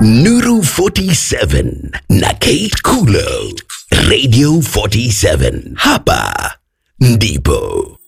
Nuru 47 na Kate Kulo, Radio 47. Hapa ndipo